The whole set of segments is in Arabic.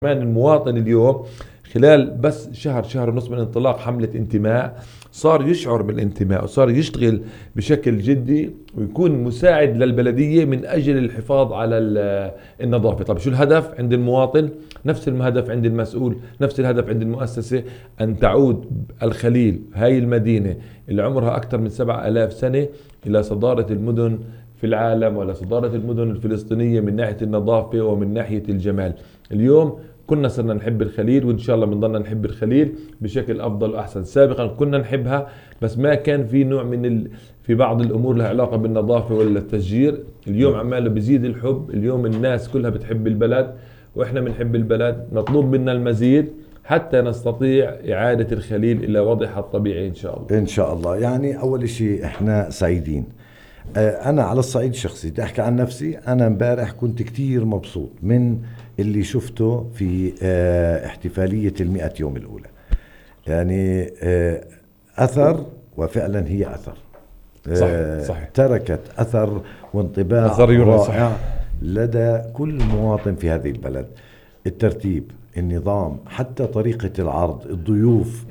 كمان المواطن اليوم خلال بس شهر ونص من انطلاق حملة انتماء صار يشعر بالانتماء وصار يشتغل بشكل جدي ويكون مساعد للبلدية من أجل الحفاظ على النظافة. طب شو الهدف عند المواطن؟ نفس الهدف عند المسؤول، نفس الهدف عند المؤسسة، أن تعود الخليل هاي المدينة اللي عمرها أكثر من 7000 سنة إلى صدارة المدن في العالم ولا صدارة المدن الفلسطينية من ناحية النظافة ومن ناحية الجمال. اليوم كنا صرنا نحب الخليل وإن شاء الله بنضلنا نحب الخليل بشكل أفضل وأحسن. سابقا كنا نحبها بس ما كان في نوع من في بعض الأمور لها علاقة بالنظافة ولا التشجير. اليوم عماله بزيد الحب، اليوم الناس كلها بتحب البلد وإحنا بنحب البلد. مطلوب منا المزيد حتى نستطيع إعادة الخليل إلى وضعها الطبيعي إن شاء الله. إن شاء الله. يعني أول شيء إحنا سعيدين. أنا على الصعيد الشخصي بدي أحكي عن نفسي. أنا امبارح كنت كتير مبسوط من اللي شفته في احتفالية 100 يوم الأولى. يعني أثر، وفعلا هي أثر. صحيح. تركت أثر وانطباع رائع لدى كل مواطن في هذه البلد. الترتيب، النظام، حتى طريقة العرض، الضيوف،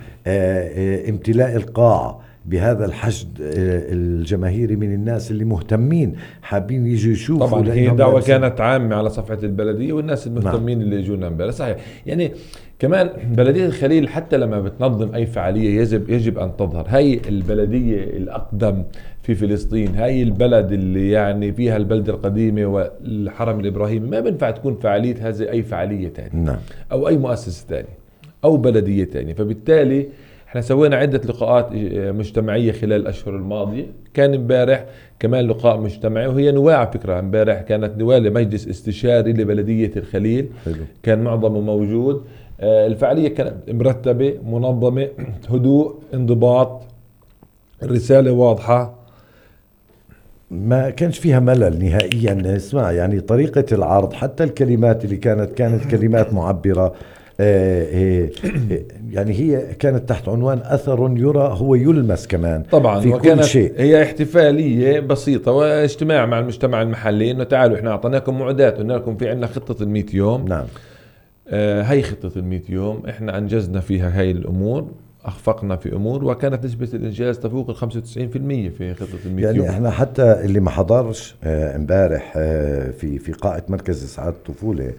امتلاء القاعة بهذا الحشد الجماهيري من الناس اللي مهتمين حابين يجوا يشوفوا. طبعا هي دعوة كانت عامة على صفحة البلدية والناس المهتمين. نعم. اللي يجونا امبارح. صحيح. يعني كمان بلدية الخليل حتى لما بتنظم أي فعالية يجب أن تظهر. هاي البلدية الأقدم في فلسطين، هاي البلد اللي يعني فيها البلدة القديمة والحرم الإبراهيمي. ما بينفع تكون فعالية هذه أي فعالية تانية. نعم. أو أي مؤسسة تانية أو بلدية تانية. فبالتالي احنا سوينا عدة لقاءات مجتمعية خلال الأشهر الماضية. كان امبارح كمان لقاء مجتمعي وهي نواة على فكرة. امبارح كانت نواة لمجلس استشاري لبلدية الخليل. حلو. كان معظمه موجود. الفعالية كانت مرتبة منظمة، هدوء، انضباط، الرسالة واضحة، ما كانش فيها ملل نهائيا. اسمع، يعني طريقة العرض حتى الكلمات اللي كانت كلمات معبرة. يعني هي كانت تحت عنوان أثر يرى هو يلمس كمان. طبعا في كل شيء. هي احتفالية بسيطة واجتماع مع المجتمع المحلي انه تعالوا احنا اعطيناكم موعدات، قلنا لكم في عندنا خطة 100 يوم. نعم. هي خطة 100 يوم احنا انجزنا فيها هاي الامور، اخفقنا في امور وكانت نسبة الانجاز تفوق 95% في خطة 100 يعني يوم. احنا حتى اللي ما حضرش امبارح في قاعة مركز إسعاد الطفولة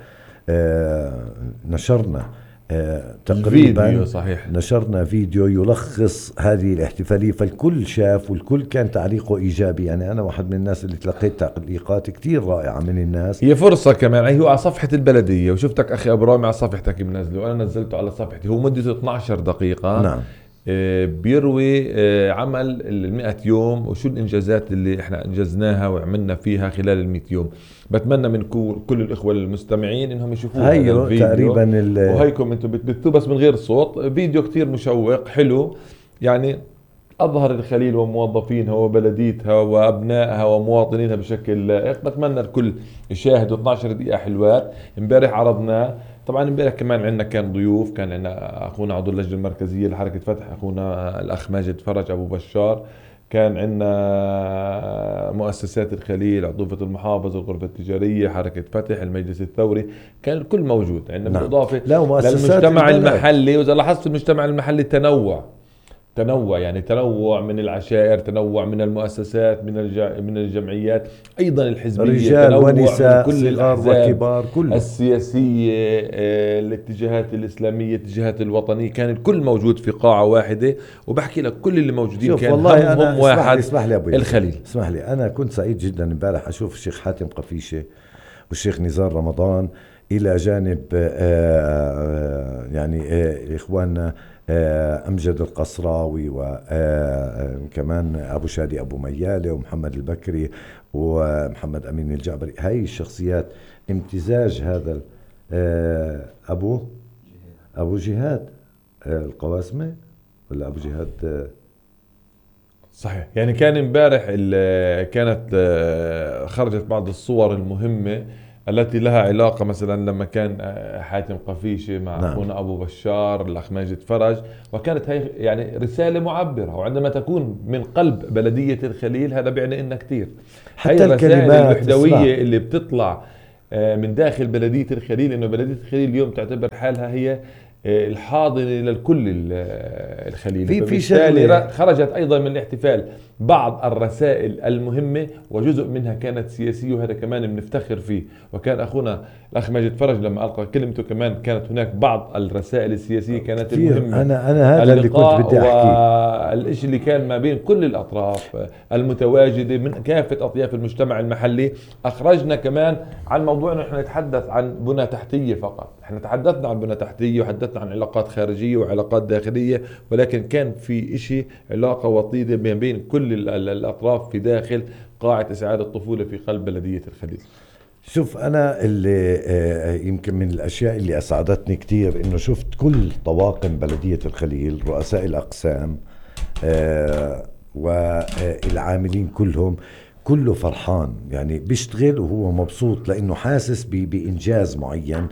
نشرنا تقريبا. صحيح. نشرنا فيديو يلخص هذه الاحتفالية، فالكل شاف والكل كان تعليقه إيجابي. يعني أنا واحد من الناس اللي تلقيت تعليقات كتير رائعة من الناس. هي فرصة كمان. هو على صفحة البلدية وشفتك أخي أبو رامي على صفحتك منزله وأنا نزلته على صفحتي. هو مدته 12 دقيقة. نعم. بيروي عمل 100 يوم وشو الإنجازات اللي احنا أنجزناها وعملنا فيها خلال 100 يوم. بتمنى من كل الإخوة المستمعين إنهم يشوفوا هذا الفيديو. تقريبا وهيكم انتم بتبثوا بس من غير صوت. فيديو كتير مشوق حلو. يعني أظهر الخليل وموظفينها وبلديتها وأبنائها ومواطنينها بشكل لائق. بتمنى الكل يشاهدوا 12 دقيقة حلوات. امبارح عرضناه. طبعا امبارح كمان عندنا كان ضيوف. كان عندنا أخونا عضو اللجنة المركزية لحركة فتح أخونا الأخ ماجد فرج أبو بشار. كان عندنا مؤسسات الخليل، عضوفة المحافظ، الغرفة التجارية، حركة فتح، المجلس الثوري. كان الكل موجود عندنا. نعم. بالإضافة للمجتمع المحلي. وإذا لاحظت المجتمع المحلي تنوع يعني تنوع من العشائر، تنوع من المؤسسات، من الجمعيات، أيضا الحزبية، رجال ونساء، من كل الأحزاب وكبار، كله السياسية، الاتجاهات الإسلامية، الاتجاهات الوطنية. كان الكل موجود في قاعة واحدة. وبحكي لك كل اللي موجودين كان همهم واحد. اسمح لي أبوي الخليل. اسمح لي، أنا كنت سعيد جدا امبارح أشوف الشيخ حاتم قفيشة والشيخ نزار رمضان إلى جانب يعني إخواننا أمجد القصراوي وكمان أبو شادي أبو ميالة ومحمد البكري ومحمد أمين الجعبري. هاي الشخصيات امتزاج هذا أبو جهاد القواسمة ولا أبو جهاد. صحيح. يعني كان امبارح كانت خرجت بعض الصور المهمة التي لها علاقة مثلا لما كان حاتم قفيشة مع أخونا أبو بشار، الأخ ماجد فرج. وكانت هي يعني رسالة معبرة. وعندما تكون من قلب بلدية الخليل هذا بيعني إنها كتير. حتى هي الرسائل الكلمات الوحدوية اللي بتطلع من داخل بلدية الخليل، إنه بلدية الخليل اليوم تعتبر حالها هي الحاضنة للكل الخليل. فبالتالي خرجت أيضا من الاحتفال بعض الرسائل المهمة، وجزء منها كانت سياسية، وهذا كمان بنفتخر فيه. وكان أخونا الأخ ماجد فرج لما ألقى كلمته كمان كانت هناك بعض الرسائل السياسية كانت المهمة. أنا هذا اللي كنت بدي أحكي، والإشي اللي كان ما بين كل الأطراف المتواجدة من كافة أطياف المجتمع المحلي. أخرجنا كمان عن موضوع إنه إحنا نتحدث عن بنى تحتية فقط، إحنا تحدثنا عن بنى تحتية وحدثنا عن علاقات خارجية وعلاقات داخلية، ولكن كان في إشي علاقة وطيدة بين كل الأطراف في داخل قاعة إسعاد الطفولة في قلب بلدية الخليل. شوف أنا اللي يمكن من الأشياء اللي أسعدتني كتير إنه شفت كل طواقم بلدية الخليل، رؤساء الأقسام والعاملين كلهم، كله فرحان يعني بيشتغل وهو مبسوط لأنه حاسس بإنجاز معين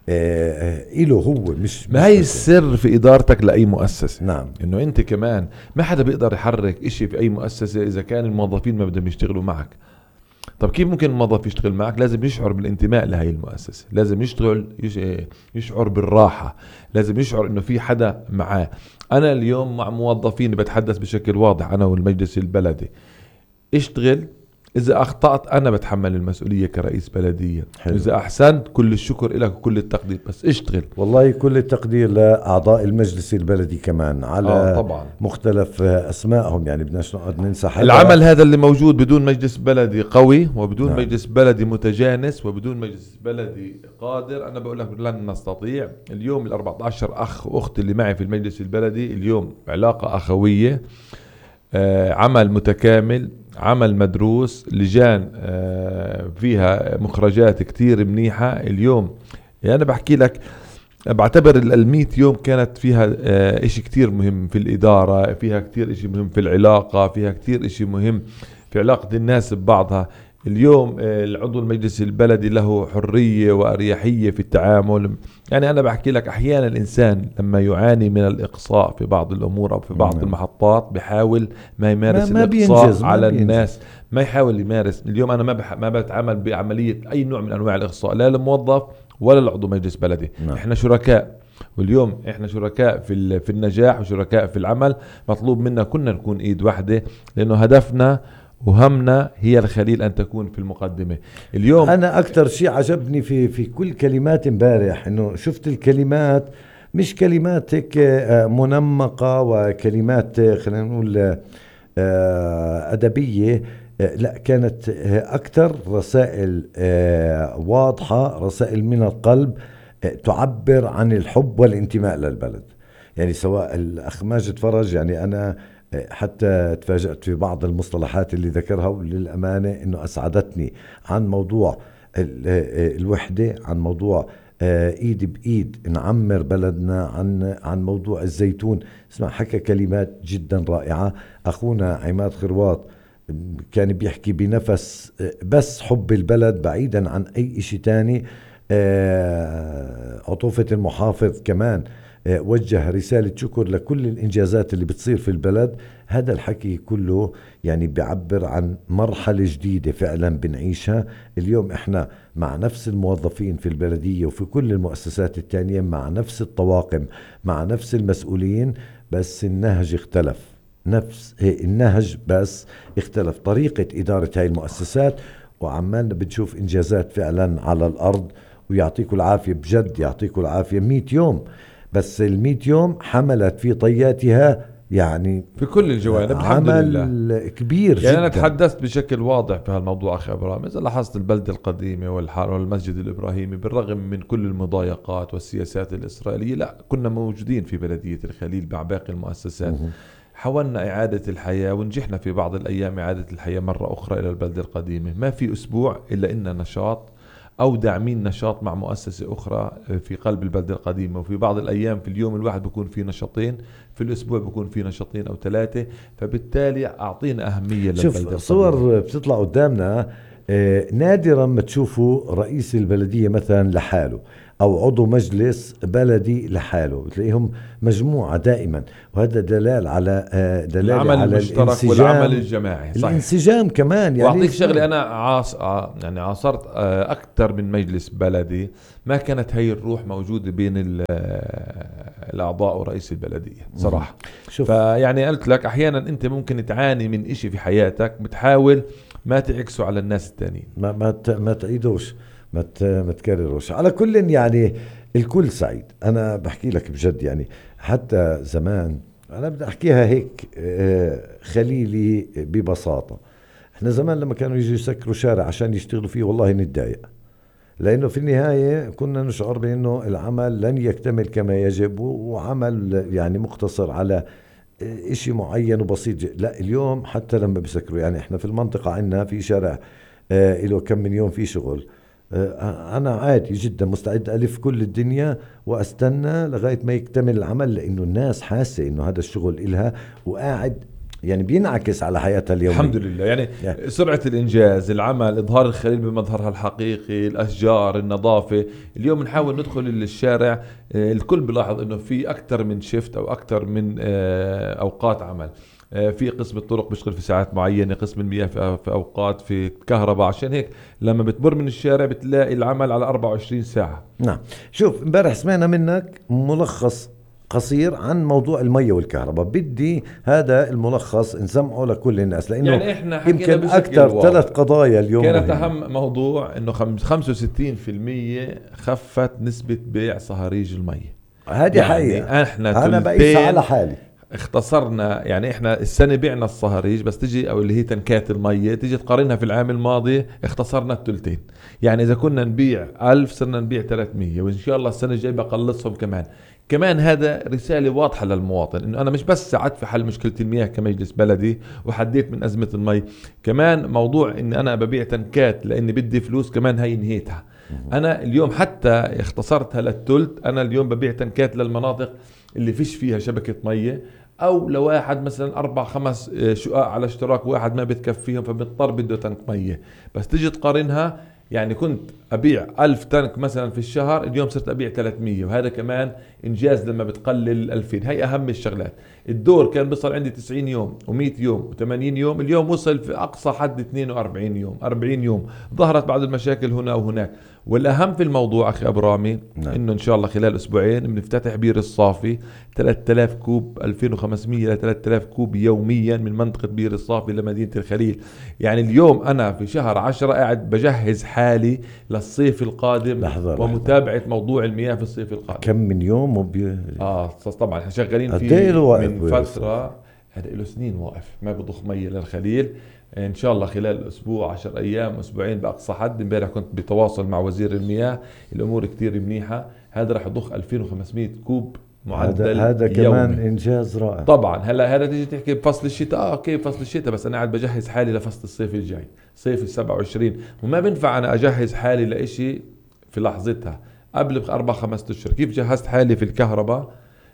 إله هو. مش ما هي السر في إدارتك لأي مؤسسة. نعم. إنه أنت كمان ما حدا بيقدر يحرك إشي في أي مؤسسة إذا كان الموظفين ما بدهم يشتغلوا معك. طب كيف ممكن الموظف يشتغل معك؟ لازم يشعر بالانتماء لهي المؤسسة، لازم يشعر بالراحة، لازم يشعر إنه في حدا معاه. أنا اليوم مع موظفين بتحدث بشكل واضح، أنا والمجلس البلدي، اشتغل، إذا أخطأت أنا بتحمل المسؤولية كرئيس بلدية. حلو. إذا أحسنت كل الشكر لك وكل التقدير، بس اشتغل. والله كل التقدير لأعضاء المجلس البلدي كمان على طبعا. مختلف أسمائهم، يعني بدناش نقعد ننسى حدا. العمل هذا اللي موجود بدون مجلس بلدي قوي، وبدون نعم. مجلس بلدي متجانس، وبدون مجلس بلدي قادر، أنا بقول لك لن نستطيع. اليوم 14 أخ وأخت اللي معي في المجلس البلدي اليوم علاقة أخوية، عمل متكامل، عمل مدروس، لجان فيها مخرجات كتير منيحة. اليوم يعني أنا بحكي لك بعتبر 100 يوم كانت فيها إشي كتير مهم في الإدارة، فيها كتير إشي مهم في العلاقة، فيها كتير إشي مهم في علاقة الناس ببعضها. اليوم العضو المجلس البلدي له حرية وأريحية في التعامل. يعني أنا بحكي لك أحيانا الإنسان لما يعاني من الإقصاء في بعض الأمور أو في بعض المحطات بيحاول ما يمارس الإقصاء على الناس، ما يحاول يمارس. اليوم أنا ما بتعامل بعملية أي نوع من أنواع الإقصاء، لا الموظف ولا العضو مجلس بلدي. إحنا شركاء، واليوم إحنا شركاء في النجاح وشركاء في العمل. مطلوب منا كنا نكون إيد واحدة، لأنه هدفنا وهمنا هي الخليل أن تكون في المقدمة. اليوم أنا أكتر شيء عجبني في كل كلمات امبارح إنه شفت الكلمات مش كلمات هيك منمقة وكلمات خلينا نقول أدبية، لا كانت أكتر رسائل واضحة، رسائل من القلب تعبر عن الحب والانتماء للبلد. يعني سواء الأخ ماجد فرج، يعني أنا حتى تفاجأت في بعض المصطلحات اللي ذكرها، وللأمانة إنه أسعدتني، عن موضوع الوحدة، عن موضوع إيد بإيد نعمر بلدنا، عن موضوع الزيتون. اسمع، حكى كلمات جدا رائعة. أخونا عماد خرواط كان بيحكي بنفس بس حب البلد بعيدا عن أي إشي تاني. عطوفة المحافظ كمان وجه رسالة شكر لكل الإنجازات اللي بتصير في البلد. هذا الحكي كله يعني بيعبر عن مرحلة جديدة فعلا بنعيشها. اليوم احنا مع نفس الموظفين في البلدية وفي كل المؤسسات التانية، مع نفس الطواقم، مع نفس المسؤولين، بس النهج اختلف. نفس النهج بس اختلف طريقة إدارة هاي المؤسسات، وعمالنا بنشوف إنجازات فعلا على الأرض. ويعطيكم العافية بجد، يعطيكم العافية. 100 يوم، بس 100 يوم حملت في طياتها يعني في كل الجوانب الحمد لله كبير يعني جدا. أنا تحدثت بشكل واضح في هالموضوع أخي إبراهيم. إذا لاحظت البلدة القديمة والمسجد الإبراهيمي بالرغم من كل المضايقات والسياسات الإسرائيلية، لا كنا موجودين في بلدية الخليل مع باقي المؤسسات. حاولنا إعادة الحياة ونجحنا في بعض الأيام إعادة الحياة مرة أخرى إلى البلدة القديمة. ما في أسبوع إلا إن نشاط أو داعمين نشاط مع مؤسسة أخرى في قلب البلدة القديمة. وفي بعض الأيام في اليوم الواحد بيكون في نشاطين، في الأسبوع بيكون في نشاطين أو 3. فبالتالي أعطينا أهمية للبلدة القديمة. شوف صور بتطلع قدامنا، نادرا ما تشوفوا رئيس البلدية مثلا لحاله. أو عضو مجلس بلدي لحاله، بتلاقيهم مجموعة دائما، وهذا دلال على العمل على المشترك والعمل الجماعي. صحيح. الانسجام كمان. يعني واعطيك شغله، انا يعني عاصرت اكثر من مجلس بلدي، ما كانت هي الروح موجوده بين الاعضاء ورئيس البلديه صراحه. فيعني قلت لك احيانا انت ممكن تعاني من اشي في حياتك، بتحاول ما تعكسه على الناس التانيين، ما تعيدوش، ما تكرروش. على كل يعني الكل سعيد. انا بحكي لك بجد، يعني حتى زمان انا بدي احكيها هيك خليلي ببساطة. احنا زمان لما كانوا يجوا يسكروا شارع عشان يشتغلوا فيه والله نتضايق، لانه في النهاية كنا نشعر بانه العمل لن يكتمل كما يجب، وعمل يعني مقتصر على اشي معين وبسيط لا، اليوم حتى لما بسكروا، يعني احنا في المنطقة عندنا في شارع له كم من يوم في شغل، أنا عادي جدا مستعد ألف كل الدنيا وأستنى لغاية ما يكتمل العمل، لأنه الناس حاسة إنه هذا الشغل إلها وقاعد يعني بينعكس على حياتها اليومية. الحمد لله. يعني سرعة الإنجاز، العمل، إظهار الخليل بمظهرها الحقيقي، الأشجار، النظافة. اليوم نحاول ندخل الشارع، الكل بلاحظ إنه في أكثر من شيفت أو أكثر من أوقات عمل. في قسم الطرق بيشتغل في ساعات معينة، قسم المياه في أوقات، في كهرباء. عشان هيك لما بتمر من الشارع بتلاقي العمل على 24 ساعة. نعم. شوف، امبارح سمعنا منك ملخص قصير عن موضوع المية والكهرباء، بدي هذا الملخص نسمعه لكل الناس، لأنه يعني إحنا يمكن أكثر 3 قضايا اليوم كانت مهمة. أهم موضوع إنه 65% خفت نسبة بيع صهاريج المية. هذه يعني حقيقة احنا أنا بقيسها على حالي. اختصرنا، يعني احنا السنة بعنا الصهاريج بس، تجي او اللي هي تنكات المية، تجي تقارنها في العام الماضي اختصرنا الثلثين. يعني اذا كنا نبيع 1000 صرنا نبيع 300، وان شاء الله السنة الجاية بقلصهم كمان هذا رسالة واضحة للمواطن، انه انا مش بس ساعدت في حل مشكلة المياه كمجلس بلدي وحديت من ازمة المي، كمان موضوع ان انا ببيع تنكات لاني بدي فلوس، كمان هاي نهيتها. انا اليوم حتى اختصرتها للثلث، انا اليوم ببيع تنكات للمناطق اللي فيش فيها شبكة مية، او لواحد مثلا 4-5 شقق على اشتراك واحد ما بتكفيهم، فبيضطر بده تنك مية. بس تيجي تقارنها، يعني كنت أبيع 1000 تنك مثلا في الشهر، اليوم صرت أبيع 300، وهذا كمان إنجاز لما بتقلل 2000. هاي أهم الشغلات. الدور كان بيصل عندي 90 يوم و100 يوم و80 يوم، اليوم وصل في أقصى حد 42 يوم 40 يوم. ظهرت بعض المشاكل هنا وهناك، والأهم في الموضوع أخي أبو رامي إنه إن شاء الله خلال أسبوعين بنفتتح بير الصافي 3000 كوب، 2500 ل 3000 كوب يوميا من منطقة بير الصافي لمدينة الخليل. يعني اليوم أنا في شهر 10 قاعد بجهز حالي للصيف القادم، ومتابعة موضوع المياه في الصيف القادم. كم من يوم طبعا احنا شغالين فيه من فترة، هذا له سنين واقف ما بضخ مية للخليل. ان شاء الله خلال اسبوع 10 ايام اسبوعين باقصى حد. امبارح كنت بتواصل مع وزير المياه، الامور كتير منيحة. هذا راح يضخ 2500 كوب معدل هذا كمان انجاز رائع. طبعا هلا هذا تيجي تحكي بفصل الشتاء، اوكي فصل الشتاء، بس انا قاعد بجهز حالي لفصل الصيف الجاي، صيف 27. وما بنفع انا اجهز حالي لإشي في لحظتها قبل 4-5 اشهر. كيف جهزت حالي في الكهرباء؟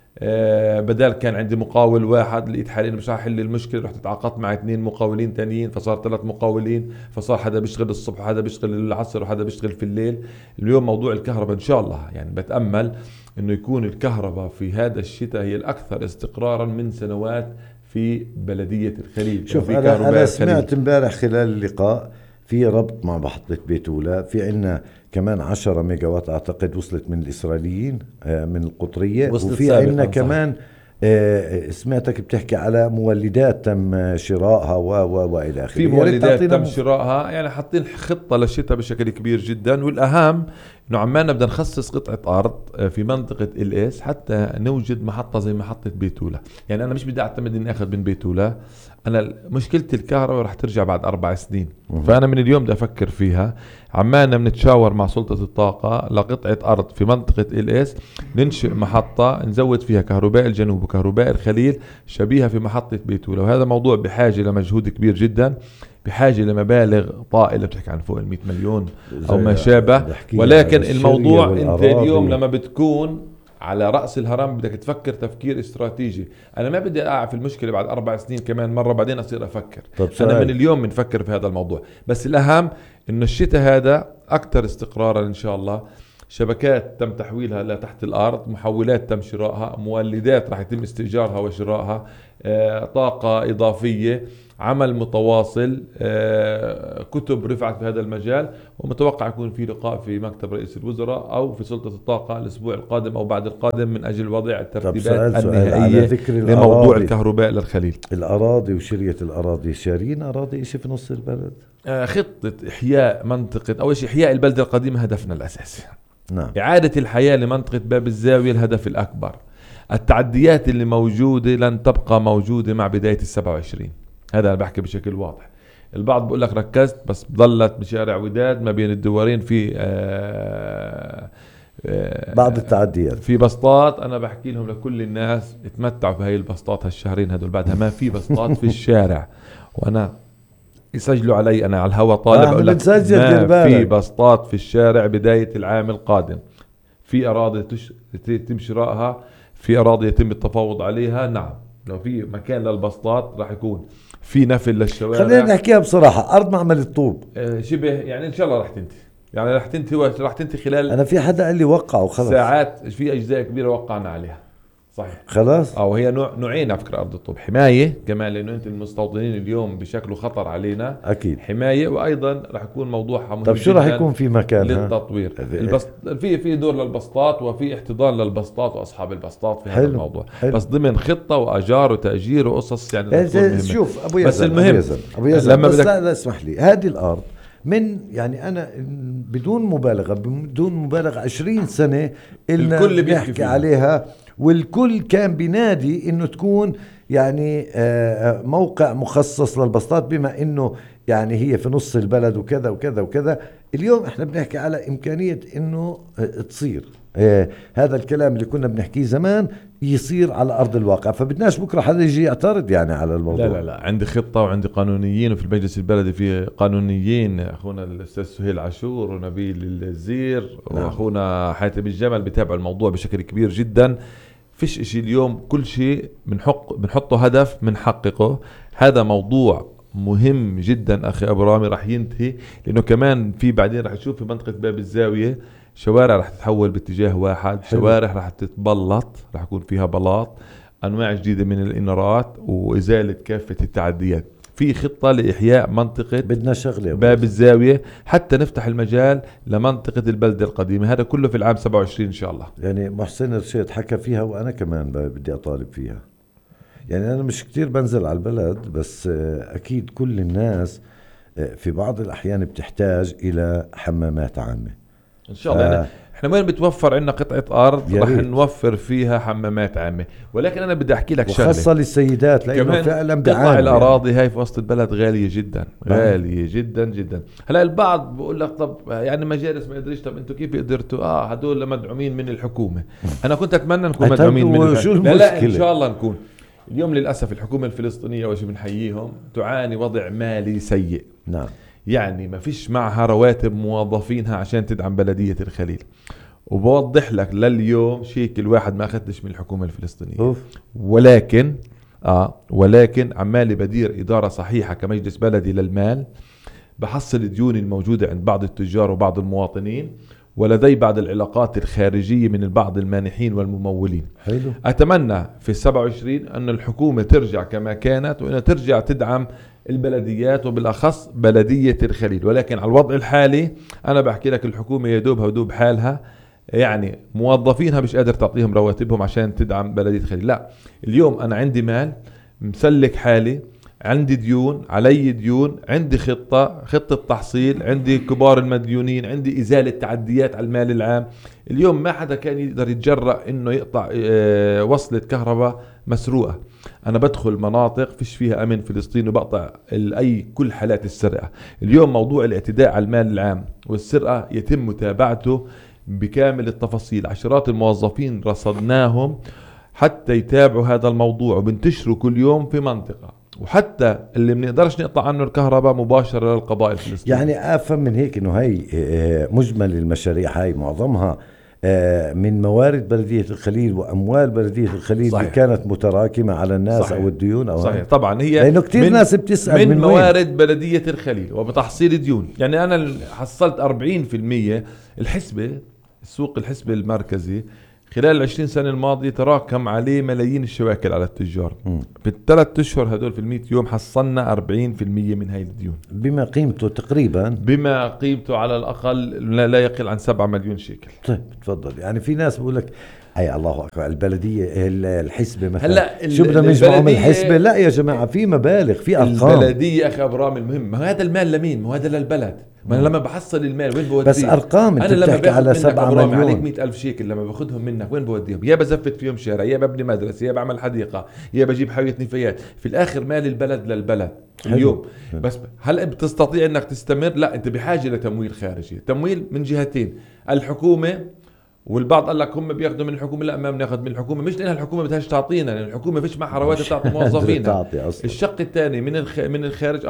بدل كان عندي مقاول واحد، لقيت حالي مش راح احل المشكله، رحت تعاقدت مع 2 مقاولين تانيين، فصار 3 مقاولين، فصار حدا بيشتغل الصبح وحدا بيشتغل العصر وحدا بيشتغل في الليل. اليوم موضوع الكهرباء ان شاء الله يعني بتامل انه يكون الكهرباء في هذا الشتاء هي الاكثر استقرارا من سنوات في بلديه الخليل. شوف، انا سمعت امبارح خلال اللقاء في ربط مع محطة بيتولا، في عنا كمان 10 ميجا وات اعتقد وصلت من الاسرائيليين من القطرية، وفي عنا كمان سمعتك بتحكي على مولدات تم شرائها والى اخره. في مولدات تم شرائها، يعني حاطين خطة للشتاء بشكل كبير جدا. والاهم انه عمالنا بدنا نخصص قطعة ارض في منطقة الإيس حتى نوجد محطة زي محطة بيتولا. يعني انا مش بدي اعتمد اني اخذ من بيتولا، انا مشكلة الكهرباء رح ترجع بعد 4 سنين، فانا من اليوم بدي افكر فيها. عمالنا بنتشاور مع سلطة الطاقة لقطعة ارض في منطقة الإيس، ننشئ محطة نزود فيها كهرباء الجنوب وكهرباء الخليل شبيهة في محطة بيتولا. وهذا موضوع بحاجة لمجهود كبير جدا، بحاجة لمبالغ طائلة، بتحكي عن فوق 100 مليون أو ما شابه. ولكن الموضوع أنت اليوم لما بتكون على رأس الهرم بدك تفكر تفكير استراتيجي. أنا ما بدي أقع في المشكلة بعد 4 سنين كمان مرة بعدين أصير أفكر. أنا من اليوم بنفكر في هذا الموضوع. بس الأهم إنه الشتاء هذا أكثر استقرارا إن شاء الله. شبكات تم تحويلها لتحت الأرض، محولات تم شرائها، مولدات راح يتم استئجارها وشرائها، طاقة إضافية، عمل متواصل، كتب رفعت في هذا المجال. ومتوقع يكون في لقاء في مكتب رئيس الوزراء أو في سلطة الطاقة الأسبوع القادم أو بعد القادم من أجل وضع الترتيبات النهائية لموضوع الكهرباء للخليل. الأراضي وشرية الأراضي، شارين أراضي إشي في نص البلد؟ خطة إحياء منطقة، أول شيء إحياء البلدة القديمة هدفنا الأساسي. نعم. إعادة الحياة لمنطقة باب الزاوية الهدف الأكبر. التعديات اللي موجودة لن تبقى موجودة مع بداية 27. هذا أنا بحكي بشكل واضح. البعض بقول لك ركزت، بس ضلت بشارع وداد ما بين الدورين في بعض التعديات، في بسطات. أنا بحكي لهم لكل الناس اتمتعوا في هاي البسطات هالشهرين هدول، بعدها ما في بسطات في الشارع. وأنا يسجلوا علي أنا على الهوا طالب أقول لك ما في بسطات في الشارع بداية العام القادم. في أراضي يتم شرائها، في أراضي يتم التفاوض عليها. نعم، لو في مكان للبسطات راح يكون في نفل للشوارع. خلينا نحكيها بصراحة، أرض معمل الطوب شبه يعني إن شاء الله راح تنتهي، يعني راح تنتهي خلال، أنا في حدا قال لي وقعوا خلص ساعات. في أجزاء كبيرة وقعنا عليها صحيح خلاص. أو هي نوعين على فكرة أرض الطوب، حماية كمان لأنه أنت المستوطنين اليوم بشكله خطر علينا أكيد، حماية، وأيضا راح يكون موضوعها مهم. طب شو راح يكون في مكان للتطوير؟ في دور للبسطات وفي احتضان للبسطات وأصحاب البسطات في هذا الموضوع. حلو. بس ضمن خطة وأجار وتأجير وقصص يعني. شوف أبو يزن، بس المهم أبو يزن لما لا اسمح لي، هذه الأرض من يعني أنا بدون مبالغة 20 سنة الكل بيحكي عليها، والكل كان بينادي انه تكون يعني موقع مخصص للبسطات، بما انه يعني هي في نص البلد وكذا وكذا وكذا. اليوم احنا بنحكي على امكانية انه تصير هذا الكلام اللي كنا بنحكيه زمان يصير على ارض الواقع. فبدناش بكره حدا يجي يعترض يعني على الموضوع. لا عندي خطة وعندي قانونيين، وفي المجلس البلدي في قانونيين، اخونا الاستاذ سهيل عاشور ونبيل الزير واخونا حاتم الجمل بتابعوا الموضوع بشكل كبير جدا. فيش اشي اليوم، كل شيء بنحطه هدف بنحققه. هذا موضوع مهم جدا اخي ابو رامي، راح ينتهي لانه كمان في بعدين راح نشوف في منطقة باب الزاوية شوارع راح تتحول باتجاه واحد. حلو. شوارع راح تتبلط، راح يكون فيها بلاط، انواع جديدة من الانارات، وازالة كافة التعديات. في خطة لإحياء منطقة بدنا شغلة باب الزاوية حتى نفتح المجال لمنطقة البلدة القديمة. هذا كله في العام 27 إن شاء الله. يعني محسن رشيد حكى فيها وأنا كمان بدي أطالب فيها. يعني أنا مش كتير بنزل على البلد، بس أكيد كل الناس في بعض الأحيان بتحتاج إلى حمامات عامة إن شاء الله. يعني احنا وين بتوفر عنا قطعة أرض راح نوفر فيها حمامات عامة. ولكن أنا بدي أحكي لك شغلة وخاصة للسيدات، لأنه فعلا بتطلع الأراضي هاي في وسط البلد غالية جدا، غالية جدا جدا. هلا البعض بقول لك طب يعني مجالس ما يدريش، طب انتوا كيف قدرتوا؟ هدول مدعومين من الحكومة. أنا كنت أتمنى نكون مدعومين من الحكومة. لا إن شاء الله نكون. اليوم للأسف الحكومة الفلسطينية وش بنحييهم تعاني وضع مالي سيء. نعم. يعني ما فيش معها رواتب موظفينها عشان تدعم بلدية الخليل. وبوضح لك لليوم شيك الواحد ما أخذتش من الحكومة الفلسطينية. ولكن عمالي بدير إدارة صحيحة كمجلس بلدي للمال، بحصل الديون الموجودة عند بعض التجار وبعض المواطنين، ولدي بعض العلاقات الخارجية من بعض المانحين والممولين. حلو. أتمنى في 27 أن الحكومة ترجع كما كانت، وأن ترجع تدعم البلديات وبالأخص بلدية الخليل. ولكن على الوضع الحالي أنا بحكي لك الحكومة يدوبها ودوب حالها، يعني موظفينها مش قادر تعطيهم رواتبهم عشان تدعم بلدية الخليل. لا، اليوم أنا عندي مال مسلك حالي، عندي ديون، علي ديون، عندي خطة تحصيل، عندي كبار المديونين، عندي إزالة تعديات على المال العام. اليوم ما حدا كان يقدر يتجرأ إنه يقطع وصلة كهرباء مسروقة. أنا بدخل مناطق فيش فيها أمن فلسطين وبقطع كل حالات السرقة. اليوم موضوع الاعتداء على المال العام والسرقة يتم متابعته بكامل التفاصيل. عشرات الموظفين رصدناهم حتى يتابعوا هذا الموضوع، وبنتشروا كل يوم في منطقة، وحتى اللي بنقدرش نقطع عنه الكهرباء مباشرة للقضاء الفلسطيني. يعني أفهم من هيك إنه هاي مجمل المشاريع هاي معظمها من موارد بلدية الخليل وأموال بلدية الخليل. صحيح. اللي كانت متراكمة على الناس. صحيح. أو الديون أو صحيح. طبعا هي لأنه كتير ناس بتسأل من موارد وين؟ بلدية الخليل وبتحصيل ديون. يعني أنا حصلت 40% الحسبة السوق الحسبة المركزي خلال 20 سنة الماضية تراكم عليه ملايين الشواكل على التجار. بالثلاث أشهر هدول في 100 يوم حصلنا 40% من هاي الديون، بما قيمته تقريبا، بما قيمته على الأقل لا يقل عن 7 مليون شيكل. طيب تفضل. يعني في ناس بقول لك اي الله اكبر البلديه الحسبه مثلا، هلا شو بدنا نجمعهم الحسبه؟ لا يا جماعه في مبالغ، في ارقام. البلديه اخي ابرام المهم، ما هذا المال لمين؟ ما هذا للبلد. ما أنا لما بحصل المال وين بوديه؟ بس ارقام انت انا لما بتحكي على 7 مليون عليك 100,000 شيكل، لما باخذهم منك وين بوديهم؟ يا بزفت فيهم شارع، يا ببني مدرسه، يا بعمل حديقه، يا بجيب حاويه نفايات. في الاخر مال البلد للبلد اليوم. بس هل بتستطيع انك تستمر؟ لا، انت بحاجه لتمويل خارجي، تمويل من جهتين، الحكومه، والبعض قال لك هم بياخذوا من الحكومه. لا، ما بناخذ من الحكومه، مش لانها الحكومه بدهاش تعطينا، لان الحكومه فيش معها رواتب تعطي موظفينها. الشق الثاني من الخارج،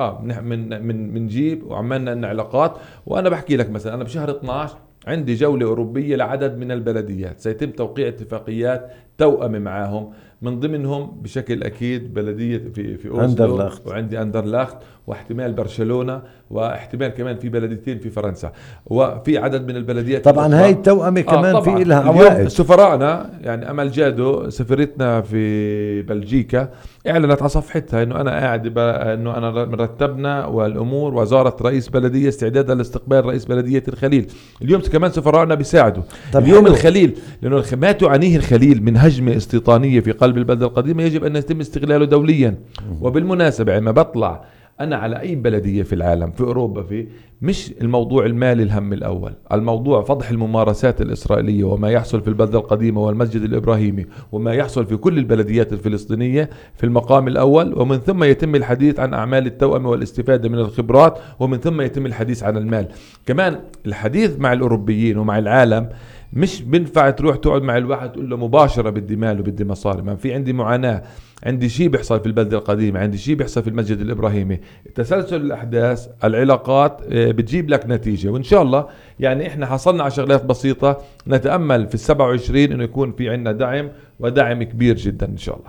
من نجيب وعملنا لنا علاقات. وانا بحكي لك مثلا انا بشهر 12 عندي جوله اوروبيه لعدد من البلديات، سيتم توقيع اتفاقيات توأمة معاهم، من ضمنهم بشكل اكيد بلديه في اوسلو، وعندي اندرلخت، واحتمال برشلونه، واحتمال كمان في بلديتين في فرنسا، وفي عدد من البلديات. طبعا هاي التوأمة كمان في لها عوائد. سفراءنا يعني امل جادو سفرتنا في بلجيكا اعلنت على صفحتها انه انا قاعد انه انا مرتبنا والامور، وزاره رئيس بلديه استعدادا لاستقبال رئيس بلديه الخليل. اليوم كمان سفراءنا بيساعدوا. اليوم حلو. الخليل، لانه ما تعانيه الخليل من هجمه استيطانيه في قلب البلده القديمه يجب ان يتم استغلاله دوليا. وبالمناسبه لما بطلع أنا على أي بلدية في العالم، في أوروبا، مش الموضوع المالي الهم الأول، الموضوع فضح الممارسات الإسرائيلية وما يحصل في البلدة القديمة والمسجد الإبراهيمي وما يحصل في كل البلديات الفلسطينية في المقام الأول، ومن ثم يتم الحديث عن أعمال التوأمة والاستفادة من الخبرات، ومن ثم يتم الحديث عن المال. كمان الحديث مع الأوروبيين ومع العالم مش بنفع تروح تقعد مع الواحد تقول له مباشرة بدي مال وبدي مصاري. ما في عندي معاناة، عندي شيء بيحصل في البلدة القديمة، عندي شيء بيحصل في المسجد الإبراهيمي. تسلسل الأحداث، العلاقات بتجيب لك نتيجة. وإن شاء الله يعني إحنا حصلنا على شغلات بسيطة، نتأمل في 27 إنه يكون في عنا دعم، ودعم كبير جدا إن شاء الله.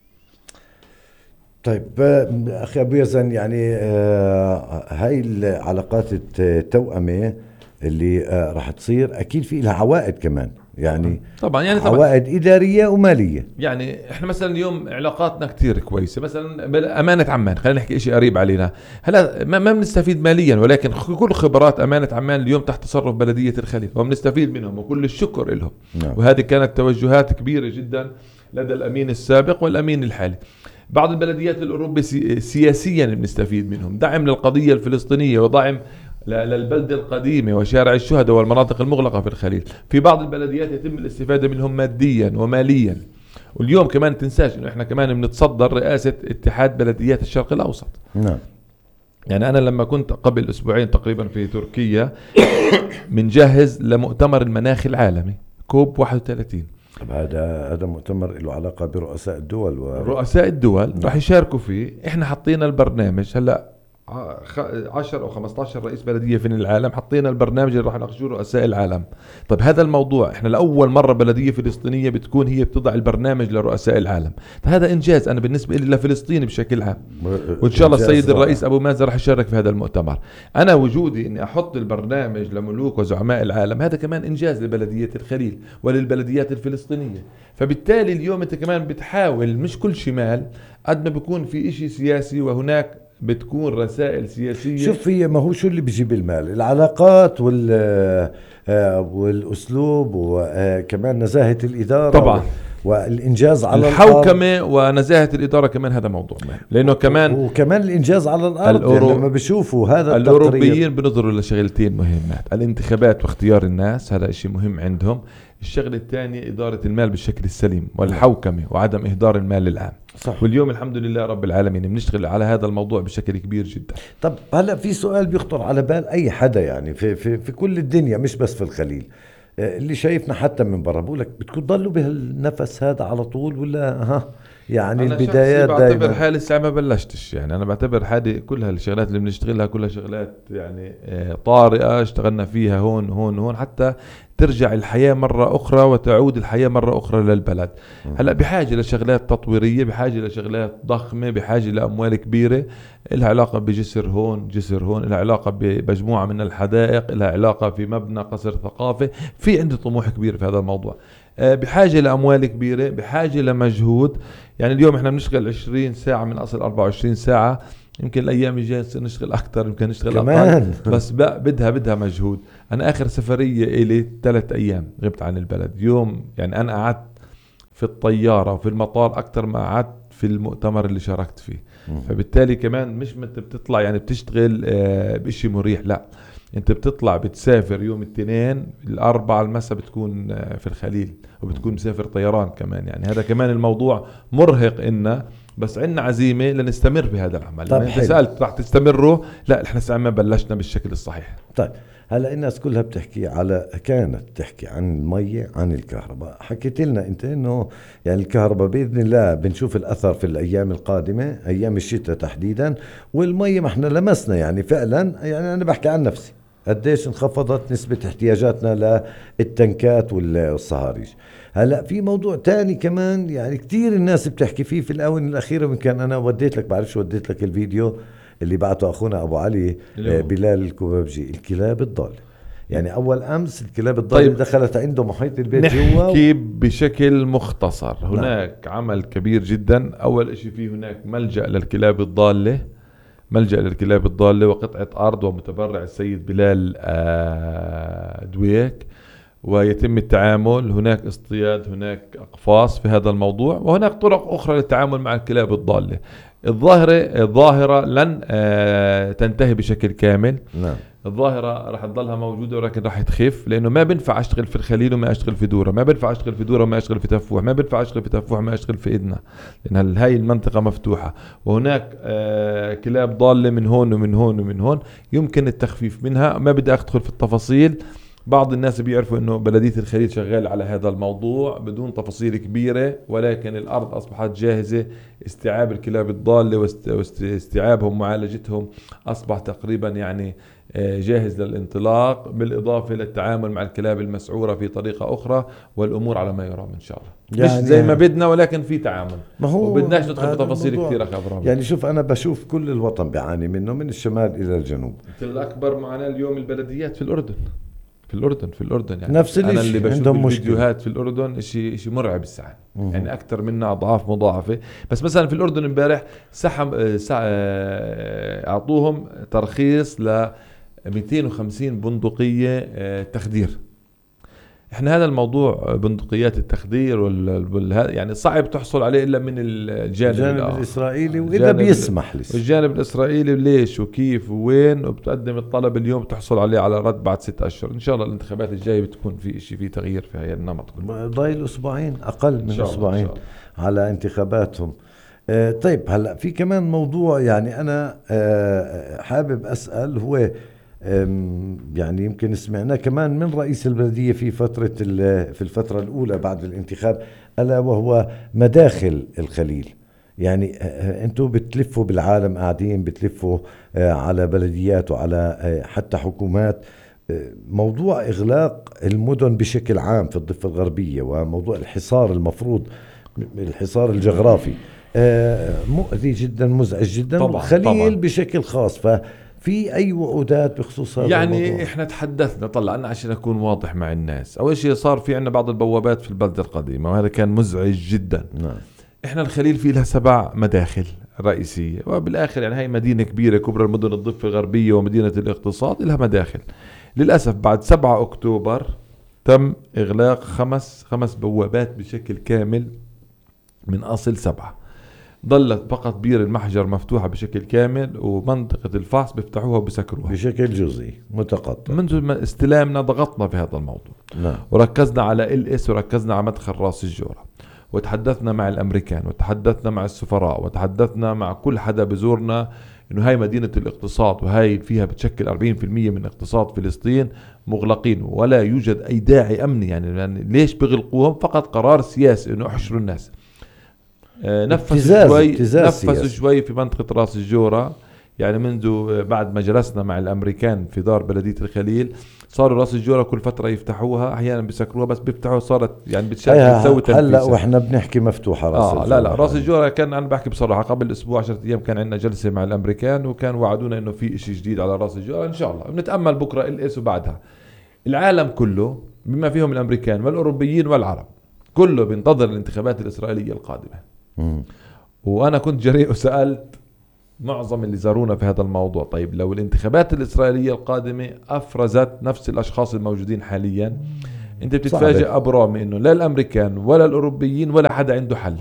طيب أخي أبو يزن، يعني هاي العلاقات التوأمة اللي راح تصير أكيد في لها عوائد كمان، يعني طبعا يعني عوائد إدارية ومالية. يعني احنا مثلا اليوم علاقاتنا كتير كويسة، مثلا أمانة عمان، خلينا نحكي اشي قريب علينا. هلا ما بنستفيد ماليا، ولكن كل خبرات أمانة عمان اليوم تحت تصرف بلدية الخليل، وبنستفيد منهم وكل الشكر لهم. وهذه كانت توجهات كبيرة جدا لدى الأمين السابق والأمين الحالي. بعض البلديات الأوروبية سياسيا بنستفيد منهم، دعم للقضية الفلسطينية ودعم للبلدة القديمة وشارع الشهداء والمناطق المغلقة في الخليل. في بعض البلديات يتم الاستفادة منهم ماديا وماليا. واليوم كمان تنساش انه احنا كمان بنتصدر رئاسة اتحاد بلديات الشرق الاوسط. نعم. يعني انا لما كنت قبل اسبوعين تقريبا في تركيا بنجهز لمؤتمر المناخ العالمي كوب 31. هذا مؤتمر له علاقة برؤساء الدول رؤساء الدول راح يشاركوا فيه. احنا حطينا البرنامج، هلا 10 أو 15 رئيس بلدية في العالم، حطينا البرنامج اللي راح يناقشوه رؤساء العالم. طيب هذا الموضوع احنا لأول مرة بلدية فلسطينية بتكون هي بتضع البرنامج لرؤساء العالم. هذا إنجاز أنا بالنسبة لي لفلسطين بشكل عام، وإن شاء الله السيد الرئيس أبو مازن راح يشارك في هذا المؤتمر. أنا وجودي إني أحط البرنامج لملوك وزعماء العالم هذا كمان إنجاز لبلدية الخليل وللبلديات الفلسطينية. فبالتالي اليوم أنت كمان بتحاول، مش كل شمال قد ما بيكون في إشي سياسي، وهناك بتكون رسائل سياسية. شوف، هي ما هو شو اللي بيجيب المال؟ العلاقات والأسلوب، وكمان نزاهة الإدارة طبعا، والإنجاز على الحوكمة ونزاهة الإدارة كمان هذا موضوع مهم، لأنه كمان وكمان الإنجاز على الأرض. يعني لما بيشوفوا هذا الأوروبيين بنظروا لشغلتين مهمات: الانتخابات واختيار الناس، هذا إشي مهم عندهم. الشغلة الثانية إدارة المال بالشكل السليم، والحوكمة وعدم إهدار المال العام. صح. واليوم الحمد لله رب العالمين بنشتغل على هذا الموضوع بشكل كبير جدا. طب هلا في سؤال بيخطر على بال أي حدا، يعني في كل الدنيا مش بس في الخليل، اللي شايفنا حتى من برا، بقولك بدكم تضلوا بهالنفس هذا على طول، ولا يعني أنا البدايات بعتبر دائما. حالي لسه ما بلشتش، يعني أنا بعتبر حالي كل هالشغلات اللي بنشتغلها كلها شغلات يعني طارئة، اشتغلنا فيها هون هون هون حتى ترجع الحياة مرة أخرى وتعود الحياة مرة أخرى للبلد. هلأ بحاجة لشغلات تطويرية، بحاجة لشغلات ضخمة، بحاجة لأموال كبيرة، إلها علاقة بجسر هون جسر هون، إلها علاقة بمجموعة من الحدائق، إلها علاقة في مبنى قصر ثقافة. في عندي طموح كبير في هذا الموضوع، بحاجة لأموال كبيرة، بحاجة لمجهود. يعني اليوم احنا بنشتغل 20 ساعة من أصل 24 ساعة، يمكن الأيام الجاية نشتغل أكثر، يمكن نشتغل كمان. أقل، بس بدها مجهود. أنا آخر سفرية إلي 3 أيام غبت عن البلد. يوم يعني أنا قعدت في الطيارة وفي المطار أكثر ما قعدت في المؤتمر اللي شاركت فيه. فبالتالي كمان مش انت بتطلع يعني بتشتغل بشي مريح، لا، انت بتطلع بتسافر يوم الاثنين، الاربعاء المساء بتكون في الخليل، وبتكون مسافر طيران كمان. يعني هذا كمان الموضوع مرهق إنه، بس عندنا عزيمة لنستمر بهذا العمل. طيب يعني انت سألت رح تستمروا؟ لا، احنا لسه ما بلشنا بالشكل الصحيح. طيب هلا الناس كلها بتحكي كانت تحكي عن المية عن الكهرباء. حكيت لنا انت انه يعني الكهرباء باذن الله بنشوف الاثر في الايام القادمة، ايام الشتاء تحديدا. والمية ما احنا لمسنا يعني فعلا، يعني انا بحكي عن نفسي قديش انخفضت نسبة احتياجاتنا للتنكات والصهاريج. هلا في موضوع تاني كمان يعني كتير الناس بتحكي فيه في الآونة الأخيرة، ويمكن أنا بعرفش وديت لك الفيديو اللي بعته أخونا أبو علي بلال الكوبابجي، الكلاب الضالة. يعني أول أمس الكلاب الضالة طيب دخلت عنده محيط البيت جوا. نحكي بشكل مختصر. هناك عمل كبير جدا. أول إشي فيه هناك ملجأ للكلاب الضالة، ملجأ للكلاب الضالة وقطعة أرض، ومتبرع السيد بلال دويك، ويتم التعامل. هناك اصطياد، هناك أقفاص في هذا الموضوع، وهناك طرق أخرى للتعامل مع الكلاب الضالة. الظاهرة لن تنتهي بشكل كامل. نعم. الظاهرة راح تضلها موجودة، ولكن راح تخف، لأنه ما بنفع أشتغل في الخليل وما أشتغل في دورة، ما بنفع أشتغل في دورة وما أشتغل في تفوح، ما بنفع أشتغل في تفوح وما أشتغل في إدنى، لأن هاي المنطقة مفتوحة. وهناك كلاب ضالة من هون ومن هون ومن هون، يمكن التخفيف منها. ما بدي أدخل في التفاصيل. بعض الناس بيعرفوا انه بلدية الخليل شغال على هذا الموضوع بدون تفاصيل كبيرة، ولكن الارض اصبحت جاهزة. استيعاب الكلاب الضالة واستيعابهم معالجتهم اصبح تقريبا يعني جاهز للانطلاق، بالاضافة للتعامل مع الكلاب المسعورة في طريقة اخرى، والامور على ما يرام ان شاء الله. يعني مش زي ما بدنا، ولكن في تعامل. ما هو وبدناش ندخل في تفاصيل كثير اخي ابراهيم. يعني شوف، انا بشوف كل الوطن بيعاني منه من الشمال الى الجنوب. الاكبر معنا اليوم البلديات في الاردن، في الأردن يعني نفس الشيء. أنا اللي بشوف الفيديوهات مشكلة. في الأردن شيء مرعب الساعة، يعني أكثر منا أضعاف مضاعفة. بس مثلا في الأردن امبارح أعطوهم ترخيص ل 250 بندقية تخدير. احنا هذا الموضوع بندقيات التخدير يعني صعب تحصل عليه الا من الجانب الاسرائيلي، واذا بيسمح لسه الجانب الاسرائيلي ليش وكيف ووين، وبتقدم الطلب اليوم بتحصل عليه على رد بعد 6 أشهر. ان شاء الله الانتخابات الجايه بتكون في شيء، في تغيير في هذا النمط. ضايل اسبوعين، اقل من اسبوعين على انتخاباتهم. طيب هلا في كمان موضوع يعني انا حابب اسال، هو يعني يمكن سمعناه كمان من رئيس البلدية في الفترة الأولى بعد الانتخاب، ألا وهو مداخل الخليل. يعني أنتوا بتلفوا بالعالم، قاعدين بتلفوا على بلديات وعلى حتى حكومات، موضوع إغلاق المدن بشكل عام في الضفة الغربية، وموضوع الحصار المفروض، الحصار الجغرافي مؤذي جدا، مزعج جدا. والخليل بشكل خاص، في أي وعودات بخصوص هذا يعني الموضوع؟ إحنا تحدثنا طلعنا عشان أكون واضح مع الناس. أول شيء صار في عنا بعض البوابات في البلدة القديمة، وهذا كان مزعج جدا. نعم. إحنا الخليل فيه لها 7 مداخل رئيسية، وبالآخر يعني هاي مدينة كبيرة، كبرى المدن الضفة الغربية ومدينة الاقتصاد، لها مداخل. للأسف بعد 7 أكتوبر تم إغلاق 5 بوابات بشكل كامل من أصل 7. ظلت فقط بير المحجر مفتوحة بشكل كامل، ومنطقة الفحص بيفتحوها وبسكروها بشكل جزئي متقطع. منذ ما استلامنا ضغطنا في هذا الموضوع. نعم. وركزنا على LS، وركزنا على مدخل راس الجورة، وتحدثنا مع الأمريكان، وتحدثنا مع السفراء، وتحدثنا مع كل حدا بزورنا إنه هاي مدينة الاقتصاد، وهاي فيها بتشكل 40% من اقتصاد فلسطين، مغلقين ولا يوجد أي داعي أمني. يعني ليش بيغلقوهم؟ فقط قرار سياسي إنه احشروا الناس. نفسوا شوي في منطقة راس الجورة. يعني منذ بعد ما جلسنا مع الأمريكان في دار بلدية الخليل صاروا راس الجورة كل فترة يفتحوها، أحيانا بيسكروها بس بيفتحوها، صارت يعني بتشارك تسوي تنفيذ. هلا وإحنا بنحكي مفتوحة راس الجورة. لا راس الجورة كان أنا بحكي بصراحة قبل أسبوع 10 أيام كان عندنا جلسة مع الأمريكان وكان وعدونا إنه في إشي جديد على راس الجورة إن شاء الله. بنتأمل بكرة الإس وبعدها العالم كله بما فيهم الأمريكان والأوروبيين والعرب كله بينتظر الانتخابات الإسرائيلية القادمة. وأنا كنت جريء وسألت معظم اللي زارونا في هذا الموضوع، طيب لو الانتخابات الإسرائيلية القادمة أفرزت نفس الأشخاص الموجودين حاليا، أنت بتتفاجئ أبرامي إنه لا الأمريكان ولا الأوروبيين ولا حدا عنده حل.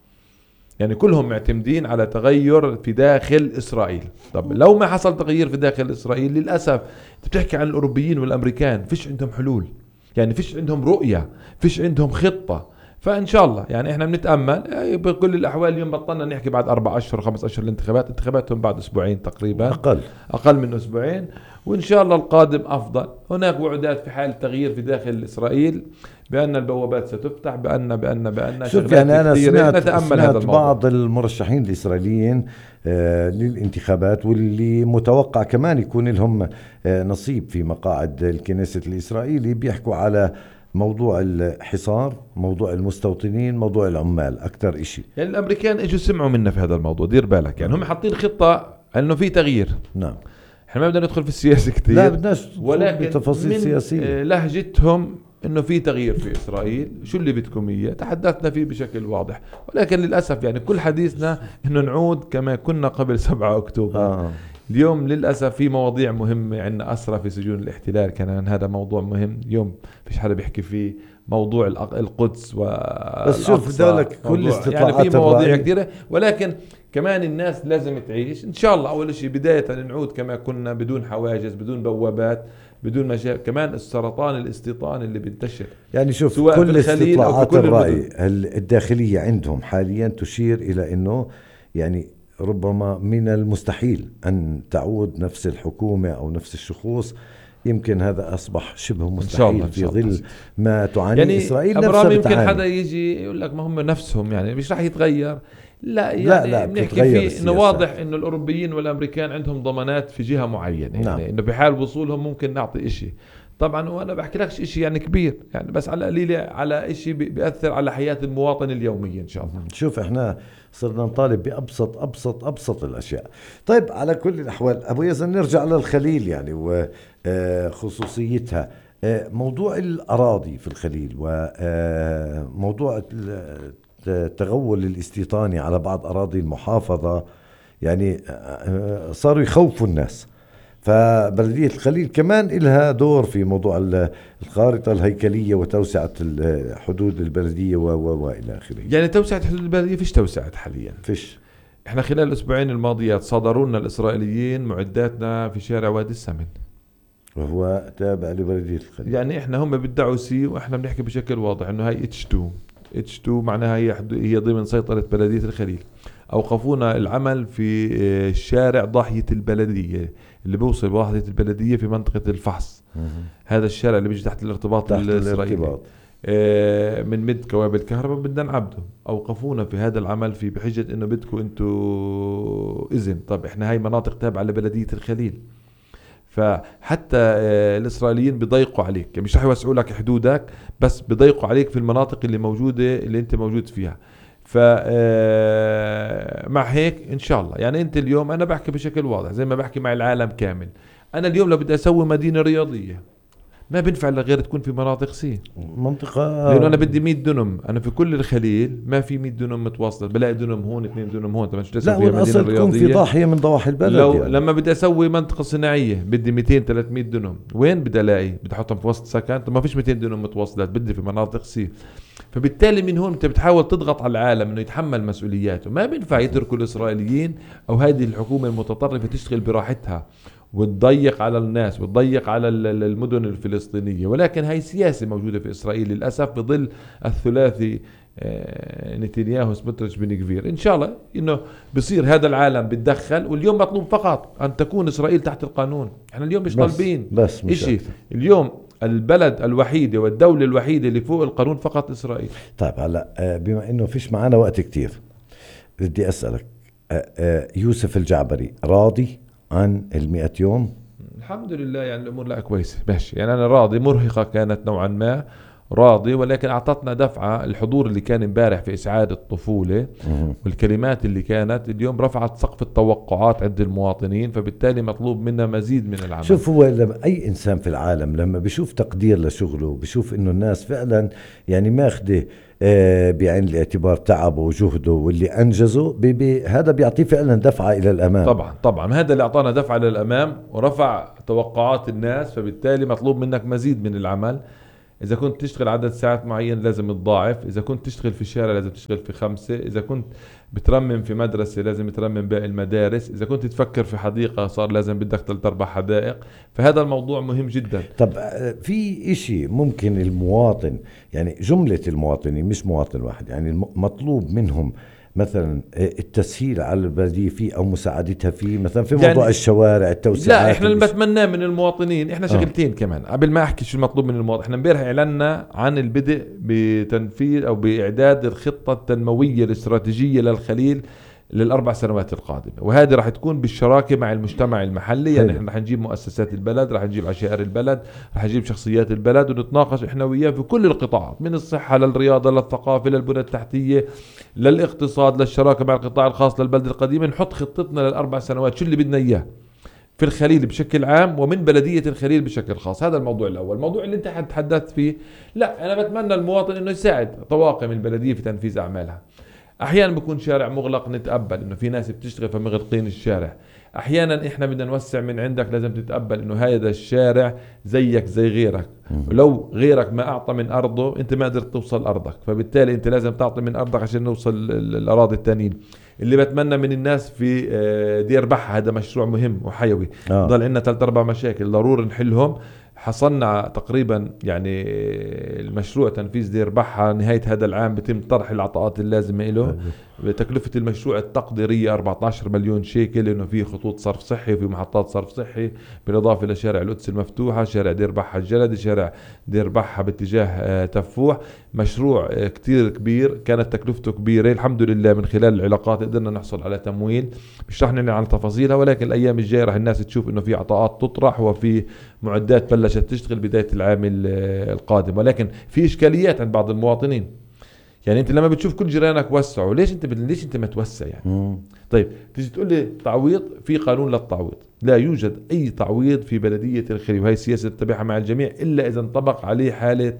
يعني كلهم معتمدين على تغير في داخل إسرائيل. طب لو ما حصل تغيير في داخل إسرائيل للأسف بتحكي عن الأوروبيين والأمريكان فيش عندهم حلول، يعني فيش عندهم رؤية، فيش عندهم خطة. فإن شاء الله يعني إحنا بنتأمل بكل الأحوال. اليوم بطلنا نحكي بعد 4 أشهر 5 أشهر الانتخابات، انتخاباتهم بعد أسبوعين تقريبا، أقل من أسبوعين، وإن شاء الله القادم أفضل. هناك وعودات في حال تغيير في داخل إسرائيل بأن البوابات ستفتح، بأن شوف يعني أنا سمعت بعض المرشحين الإسرائيليين للانتخابات واللي متوقع كمان يكون لهم نصيب في مقاعد الكنيسة الإسرائيلي بيحكوا على موضوع الحصار، موضوع المستوطنين، موضوع العمال أكثر إشي. يعني الأمريكان إجوا سمعوا منا في هذا الموضوع، دير بالك. يعني هم حاطين خطة أنه في تغيير. نعم. إحنا ما بدنا ندخل في السياسة كتير، لا بدناش ولكن بتفاصيل سياسية. لهجتهم إنه في تغيير في إسرائيل، شو اللي بدكم إياه، تحدثنا فيه بشكل واضح. ولكن للأسف يعني كل حديثنا إنه نعود كما كنا قبل 7 أكتوبر. اليوم للأسف في مواضيع مهمة عندنا، أسرى في سجون الاحتلال كان هذا موضوع مهم. اليوم فيش حدا بيحكي فيه موضوع القدس بس شوف دولك كل استطاعات يعني في مواضيع كثيرة، ولكن كمان الناس لازم تعيش إن شاء الله. أول شيء بداية نعود كما كنا بدون حواجز، بدون بوابات، بدون مشاكل. كمان السرطان الاستيطاني اللي بينتشر، يعني شوف كل استطلاعات الرأي الداخلية عندهم حاليا تشير إلى أنه يعني ربما من المستحيل أن تعود نفس الحكومة أو نفس الشخوص. يمكن هذا أصبح شبه مستحيل في ظل ما تعاني يعني إسرائيل نفسها. يمكن حدا يجي يقول لك ما هم نفسهم يعني مش راح يتغير. لا يعني لا بنحكي فيه إنه واضح إنه الأوروبيين والأمريكان عندهم ضمانات في جهة معينة. يعني نعم. إنه بحال وصولهم ممكن نعطي إشي طبعا، وأنا بحكي لكش إشي يعني كبير يعني، بس على قليلة على إشي بيأثر على حياة المواطن اليومية إن شاء الله. شوف إحنا صرنا نطالب بأبسط الأشياء. طيب على كل الأحوال أبو يزن نرجع للخليل يعني وخصوصيتها، موضوع الأراضي في الخليل وموضوع التغول الاستيطاني على بعض أراضي المحافظة، يعني صاروا يخوفوا الناس. فبلدية الخليل كمان إلها دور في موضوع الخارطة الهيكلية وتوسعة حدود البلدية وإلى آخره. يعني توسعة حدود البلدية فيش توسعة حاليا، فيش. احنا خلال الأسبوعين الماضيات صادروا لنا الإسرائيليين معداتنا في شارع وادي السمن، وهو تابع لبلدية الخليل. يعني احنا هم بيدعوا سي وإحنا بنحكي بشكل واضح إنه هاي H2 معناها هي ضمن سيطرة بلدية الخليل. أوقفونا العمل في شارع ضاحية البلدية اللي بيوصل بضاحية البلدية في منطقة الفحص. هذا الشارع اللي بيجي تحت الارتباط الإسرائيلي من مد كوابل الكهرباء بدنا نعبده. أوقفونا في هذا العمل في بحجة إنه بدكم أنتوا إذن. طب إحنا هاي مناطق تابعة لبلدية الخليل، فحتى الإسرائيليين بيضيقوا عليك، مش رح يوسعوا لك حدودك بس بيضيقوا عليك في المناطق اللي موجودة اللي أنت موجود فيها. فمع هيك إن شاء الله يعني أنت اليوم أنا بحكي بشكل واضح زي ما بحكي مع العالم كامل. أنا اليوم لو بدي أسوي مدينة رياضية ما بنفع إلا غير تكون في مناطق سي منطقة، لأنه أنا بدي 100 دنم. أنا في كل الخليل ما في 100 دنم متواصلة، بلاقي دنم هون 2 دنم هون. طبعا لا والأصل تكون في ضاحية من ضواحي البلد. لو يعني لما بدي أسوي منطقة صناعية بدي 200-300 دنم، وين بدي ألاقي؟ بدي أحطهم في وسط سكن. طب ما فيش 200 دنم متواصلات، بدي في مناطق سي. فبالتالي من هون أنت بتحاول تضغط على العالم إنه يتحمل مسؤولياته. ما بينفع يتركوا الإسرائيليين أو هذه الحكومة المتطرفة تشتغل براحتها وتضيق على الناس وتضيق على المدن الفلسطينية. ولكن هاي سياسة موجودة في إسرائيل للأسف بظل الثلاثي نتنياهو سموتريتش بن غفير. إن شاء الله إنه بصير هذا العالم بتدخل. واليوم مطلوب فقط أن تكون إسرائيل تحت القانون. إحنا اليوم مش طالبين بس إشي. اليوم البلد الوحيدة والدولة الوحيدة اللي فوق القانون فقط إسرائيل. طيب هلا بما إنه فيش معنا وقت كتير، بدي أسألك يوسف الجعبري راضي عن 100 يوم؟ الحمد لله، يعني الأمور لا كويسة ماشي، يعني أنا راضي. مرهقة كانت نوعا ما، راضي، ولكن أعطتنا دفعة. الحضور اللي كان امبارح في إسعاد الطفولة والكلمات اللي كانت اليوم رفعت سقف التوقعات عند المواطنين، فبالتالي مطلوب منا مزيد من العمل. شوف، هو لما أي إنسان في العالم لما بيشوف تقدير لشغله، بيشوف إنه الناس فعلا يعني ماخده بعين الاعتبار تعبه وجهده واللي أنجزه، هذا بيعطيه فعلا دفعة إلى الأمام. طبعا هذا اللي أعطانا دفعة للأمام ورفع توقعات الناس، فبالتالي مطلوب منك مزيد من العمل. إذا كنت تشتغل عدد ساعات معين لازم تضاعف، إذا كنت تشتغل في الشارع لازم تشتغل في 5، إذا كنت بترمم في مدرسة لازم ترمم باقي المدارس، إذا كنت تفكر في حديقة صار لازم بدك 3-4 حدائق. فهذا الموضوع مهم جدا. طب في إشي ممكن المواطن، يعني جملة المواطنين مش مواطن واحد، يعني مطلوب منهم مثلا التسهيل على البلدية فيه أو مساعدتها فيه، مثلا في موضوع يعني الشوارع، التوسعات. لا، احنا اللي بتمناه من المواطنين احنا شغلتين كمان قبل ما احكي شو المطلوب من المواطن. احنا امبارح اعلنا عن البدء بتنفيذ او باعداد الخطة التنموية الاستراتيجية للخليل لل4 سنوات القادمة، وهذه راح تكون بالشراكة مع المجتمع المحلي. يعني احنا راح نجيب مؤسسات البلد، راح نجيب عشائر البلد، راح نجيب شخصيات البلد، ونتناقش احنا وياه في كل القطاعات، من الصحة للرياضة للثقافة للبنى التحتية للاقتصاد للشراكة مع القطاع الخاص للبلدة القديمة. نحط خطتنا لل4 سنوات شو اللي بدنا اياه في الخليل بشكل عام ومن بلدية الخليل بشكل خاص. هذا الموضوع الأول. الموضوع اللي انت تحدثت فيه، لا أنا بتمنى المواطن انه يساعد طواقم البلدية في تنفيذ أعمالها. احيانا بيكون شارع مغلق، نتقبل انه في ناس بتشتغل فمغلقين الشارع. احيانا احنا بدنا نوسع من عندك، لازم تتقبل انه هذا الشارع زيك زي غيرك، ولو غيرك ما اعطى من ارضه انت ما قدرت توصل ارضك، فبالتالي انت لازم تعطي من ارضك عشان نوصل الاراضي التانيين. اللي بتمنى من الناس في دير بحة، هذا مشروع مهم وحيوي. ضل عندنا 3-4 مشاكل ضروري نحلهم. حصلنا تقريبا يعني المشروع تنفيذ دير بحة نهاية هذا العام بيتم طرح العطاءات اللازمة له. بتكلفة المشروع التقديرية 14 مليون شيكل، لأنه في خطوط صرف صحي وفي محطات صرف صحي، بالإضافة لشارع القدس المفتوحة، شارع دير بحة الجلدي، شارع دير بحة باتجاه تفوح. مشروع كتير كبير، كانت تكلفته كبيرة. الحمد لله من خلال العلاقات قدرنا نحصل على تمويل. مش رح نعلن عن تفاصيلها، ولكن الأيام الجاية رح الناس تشوف إنه في عطاءات تطرح وفي معدات بلشت تشتغل بداية العام القادم. ولكن في إشكاليات عند بعض المواطنين. يعني انت لما بتشوف كل جيرانك وسعوا، ليش انت ما توسع يعني؟ طيب تيجي تقول لي تعويض، في قانون للتعويض. لا يوجد اي تعويض في بلدية الخليل، وهي سياسة نتبعها مع الجميع، الا اذا انطبق عليه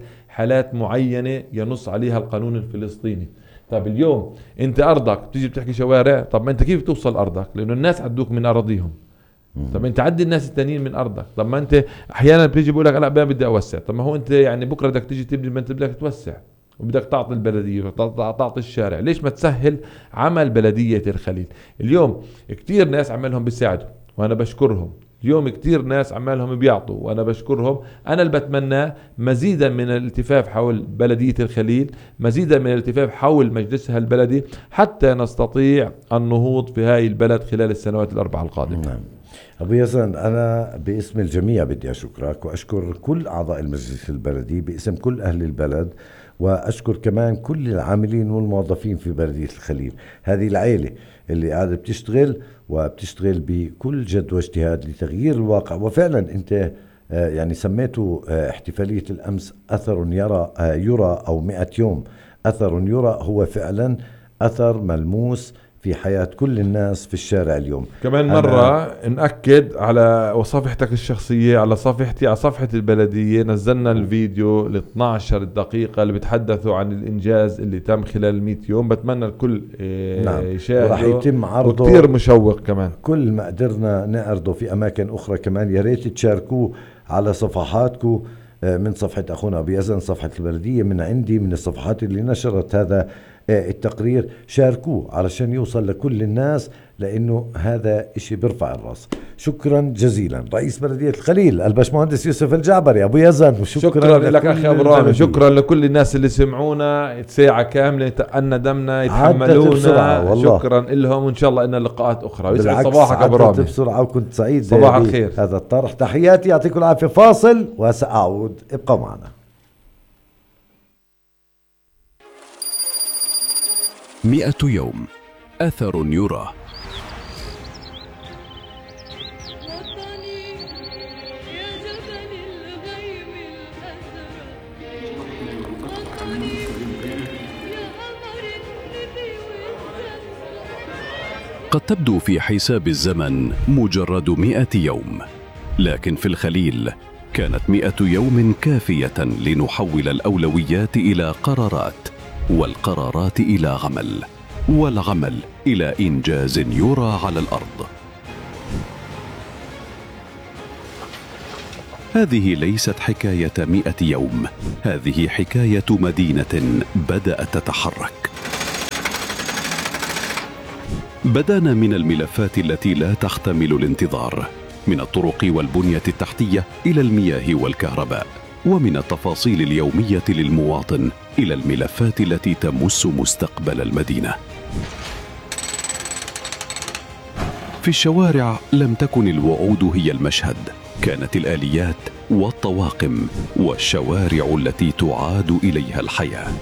حالات معينة ينص عليها القانون الفلسطيني. طب اليوم انت ارضك بتيجي بتحكي شوارع، طب ما انت كيف توصل ارضك؟ لانه الناس عدوك من اراضيهم. طب انت عدي الناس التانيين من ارضك. طب ما انت احيانا بتيجي بقول لك لا بدي اوسع. طب ما هو انت يعني بكره بدك تيجي تبني، ما انت بدك توسع وبدك تعطي البلدية وتعطي الشارع. ليش ما تسهل عمل بلدية الخليل؟ اليوم كتير ناس عمالهم بيساعدوا وانا بشكرهم، اليوم كتير ناس عمالهم بيعطوا وانا بشكرهم. انا اللي بتمناه مزيدا من الالتفاف حول بلدية الخليل، مزيدا من الالتفاف حول مجلسها البلدي، حتى نستطيع النهوض في هاي البلد خلال السنوات ال4 القادمة. نعم. أبو يزن، أنا باسم الجميع بدي أشكرك وأشكر كل أعضاء المجلس البلدي باسم كل أهل البلد، وأشكر كمان كل العاملين والموظفين في بلدية الخليل. هذه العائلة اللي قاعدة بتشتغل بكل جد واجتهاد لتغيير الواقع. وفعلا أنت يعني سميته احتفالية الأمس أثر يرى أو 100 يوم أثر يرى. هو فعلا أثر ملموس في حياة كل الناس في الشارع اليوم. كمان مرة نأكد على وصفحتك الشخصية، على صفحتي، على صفحة البلدية نزلنا الفيديو ل 12 دقيقة اللي بتحدثوا عن الإنجاز اللي تم خلال 100 يوم. بتمنى الكل يشاهده، وراح يتم عرضه، وكتير مشوق كمان. كل ما قدرنا نعرضه في أماكن أخرى كمان. يا ريت تشاركوه على صفحاتكم، من صفحة أخونا أبو يزن، صفحة البلدية، من عندي، من الصفحات اللي نشرت هذا التقرير. شاركوه علشان يوصل لكل الناس، لأنه هذا إشي برفع الرأس. شكرا جزيلا رئيس بلدية الخليل الباشمهندس يوسف الجعبري. أبو يزن، وشكرا لك أخي أبرام. شكرا لكل الناس اللي سمعونا ساعة كاملة تأندمنا يتحملونا. شكرا لهم، وإن شاء الله إن لقاءات أخرى. ويسعد صباحك أبرام بسرعة، وكنت سعيد صباح الخير. هذا الطرح. تحياتي، يعطيكم العافية. فاصل وسأعود، ابقى معنا. 100 يوم أثر يرى. قد تبدو في حساب الزمن مجرد 100 يوم، لكن في الخليل كانت 100 يوم كافية لنحول الأولويات إلى قرارات، والقرارات إلى عمل، والعمل إلى إنجاز يرى على الأرض. هذه ليست حكاية 100 يوم، هذه حكاية مدينة بدأت تتحرك. بدأنا من الملفات التي لا تحتمل الانتظار، من الطرق والبنية التحتية إلى المياه والكهرباء، ومن التفاصيل اليومية للمواطن إلى الملفات التي تمس مستقبل المدينة. في الشوارع لم تكن الوعود هي المشهد، كانت الآليات والطواقم والشوارع التي تعاد إليها الحياة.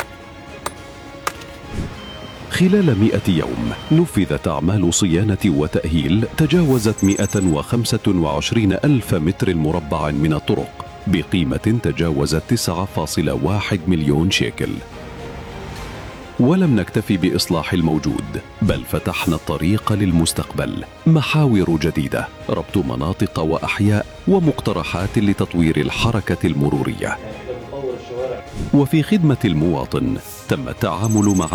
خلال 100 يوم نفذت أعمال صيانة وتأهيل تجاوزت 125 ألف متر مربع من الطرق بقيمة تجاوزت 9.1 مليون شيكل. ولم نكتفي بإصلاح الموجود، بل فتحنا الطريق للمستقبل، محاور جديدة، ربط مناطق وأحياء ومقترحات لتطوير الحركة المرورية. وفي خدمة المواطن تم التعامل مع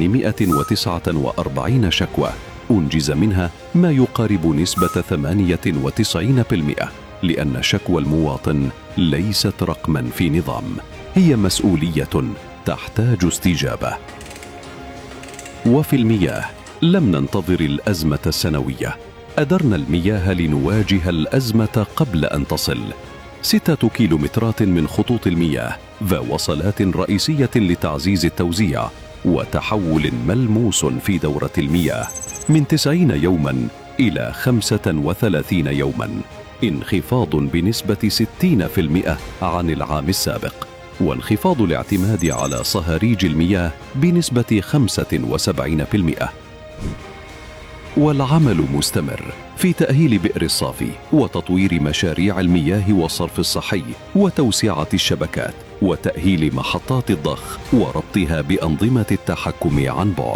849 شكوى، أنجز منها ما يقارب نسبة 98%، لأن شكوى المواطن ليست رقما في نظام، هي مسؤولية تحتاج استجابة. وفي المياه لم ننتظر الأزمة السنوية، أدرنا المياه لنواجه الأزمة قبل أن تصل. 6 كيلومترات من خطوط المياه ووصلات رئيسية لتعزيز التوزيع، وتحول ملموس في دورة المياه من 90 يوما إلى 35 يوما، انخفاض بنسبة 60% عن العام السابق، وانخفاض الاعتماد على صهاريج المياه بنسبة 75%. والعمل مستمر في تأهيل بئر الصافي وتطوير مشاريع المياه والصرف الصحي وتوسعة الشبكات وتأهيل محطات الضخ وربطها بأنظمة التحكم عن بعد.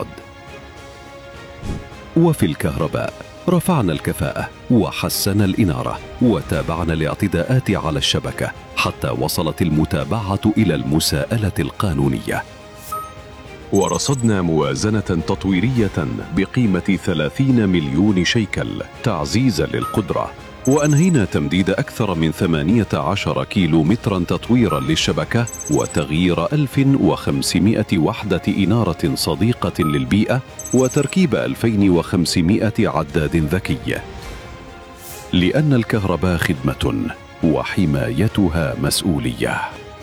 وفي الكهرباء رفعنا الكفاءة وحسنا الإنارة وتابعنا الاعتداءات على الشبكة حتى وصلت المتابعة إلى المساءلة القانونية. ورصدنا موازنة تطويرية بقيمة 30 مليون شيكل تعزيزا للقدرة، وأنهينا تمديد أكثر من 18 كيلومترا تطويرا للشبكة وتغيير 1500 وحدة إنارة صديقة للبيئة وتركيب 2500 عداد ذكي. لأن الكهرباء خدمة وحمايتها مسؤولية.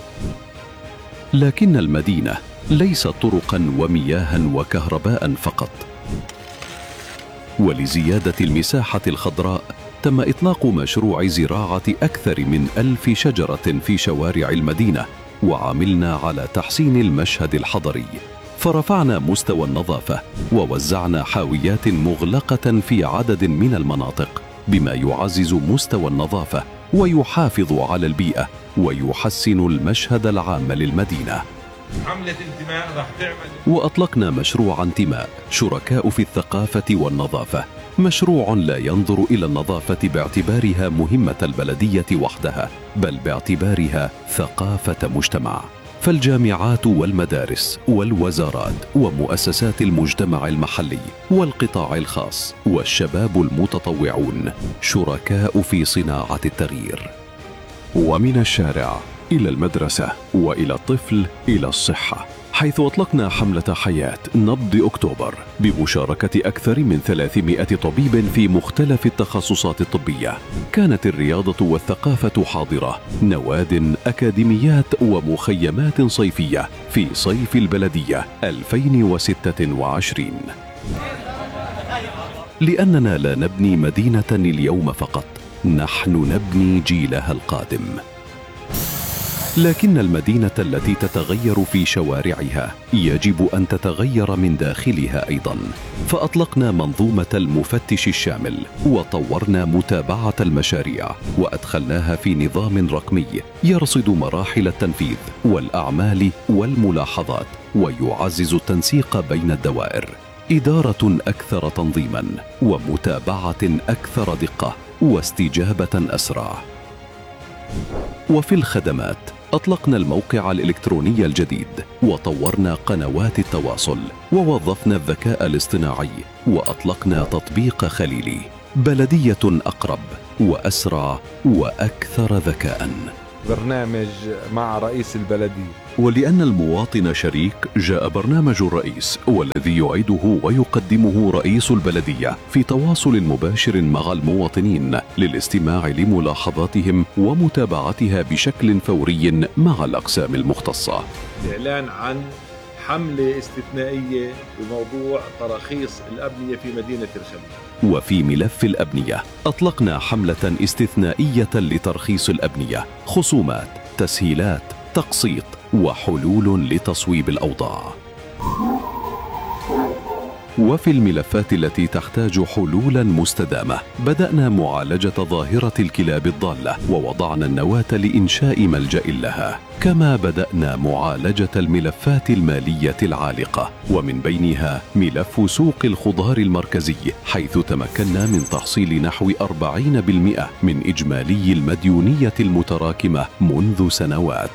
لكن المدينة ليست طرقا ومياها وكهرباء فقط. ولزيادة المساحة الخضراء تم إطلاق مشروع زراعة أكثر من 1000 شجرة في شوارع المدينة، وعملنا على تحسين المشهد الحضري، فرفعنا مستوى النظافة ووزعنا حاويات مغلقة في عدد من المناطق، بما يعزز مستوى النظافة ويحافظ على البيئة ويحسن المشهد العام للمدينة. عملة انتماء راح تعمل. وأطلقنا مشروع انتماء شركاء في الثقافة والنظافة، مشروع لا ينظر إلى النظافة باعتبارها مهمة البلدية وحدها، بل باعتبارها ثقافة مجتمع. فالجامعات والمدارس والوزارات ومؤسسات المجتمع المحلي والقطاع الخاص والشباب المتطوعون شركاء في صناعة التغيير. ومن الشارع إلى المدرسة وإلى الطفل إلى الصحة، حيث أطلقنا حملة حياة نبض أكتوبر بمشاركة أكثر من 300 طبيب في مختلف التخصصات الطبية. كانت الرياضة والثقافة حاضرة، نواد، أكاديميات ومخيمات صيفية في صيف البلدية 2026. لأننا لا نبني مدينة اليوم فقط، نحن نبني جيلها القادم. لكن المدينة التي تتغير في شوارعها يجب أن تتغير من داخلها أيضا. فأطلقنا منظومة المفتش الشامل، وطورنا متابعة المشاريع، وأدخلناها في نظام رقمي يرصد مراحل التنفيذ والأعمال والملاحظات، ويعزز التنسيق بين الدوائر. إدارة أكثر تنظيما، ومتابعة أكثر دقة، واستجابة أسرع. وفي الخدمات أطلقنا الموقع الإلكتروني الجديد، وطورنا قنوات التواصل، ووظفنا الذكاء الاصطناعي، وأطلقنا تطبيق خليلي. بلدية أقرب وأسرع وأكثر ذكاء. برنامج مع رئيس البلدية. ولأن المواطن شريك، جاء برنامج الرئيس، والذي يعيده ويقدمه رئيس البلدية في تواصل مباشر مع المواطنين للاستماع لملاحظاتهم ومتابعتها بشكل فوري مع الأقسام المختصة. الإعلان عن حملة استثنائية بموضوع تراخيص الأبنية في مدينة الخليل. وفي ملف الأبنية أطلقنا حملة استثنائية لترخيص الأبنية، خصومات، تسهيلات، تقسيط، وحلول لتصويب الأوضاع. وفي الملفات التي تحتاج حلولا مستدامة بدأنا معالجة ظاهرة الكلاب الضالة، ووضعنا النواة لإنشاء ملجأ لها. كما بدأنا معالجة الملفات المالية العالقة، ومن بينها ملف سوق الخضار المركزي، حيث تمكنا من تحصيل نحو 40% من إجمالي المديونية المتراكمة منذ سنوات.